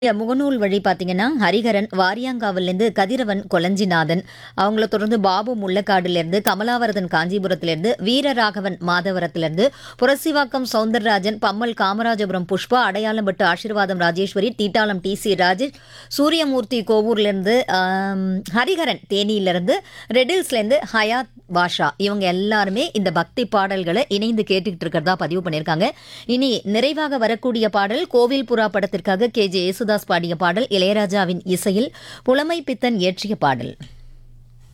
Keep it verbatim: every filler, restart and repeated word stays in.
இங்க முகநூல் வழி பார்த்தீங்கன்னா, ஹரிஹரன் வாரியாங்காவிலேருந்து கதிரவன் கொளஞ்சிநாதன், அவங்கள தொடர்ந்து பாபு முள்ளக்காடுலேருந்து, கமலாவரதன் காஞ்சிபுரத்திலேருந்து, வீரராகவன் மாதவரத்திலேருந்து, புரசிவாக்கம் சவுந்தரராஜன், பம்மல் காமராஜபுரம் புஷ்பா, அடையாளம்பட்டு ஆசீர்வாதம் ராஜேஸ்வரி, தீட்டாளம் டி சி ராஜேஷ், சூரியமூர்த்தி கோவூர்லேருந்து, ஆம், ஹரிஹரன் தேனியிலேருந்து, ரெடில்ஸ்லேருந்து ஹயாத் பாஷா, இவங்க எல்லாருமே இந்த பக்தி பாடல்களை இணைந்து கேட்டுக்கிட்டு இருக்கிறதா பதிவு பண்ணியிருக்காங்க. இனி நிறைவாக வரக்கூடிய பாடல் கோவில் புறா படத்திற்காக கே ஜே யேசுதாஸ் பாடிய பாடல், இளையராஜாவின் இசையில் புலமை பித்தன் இயற்றிய பாடல்.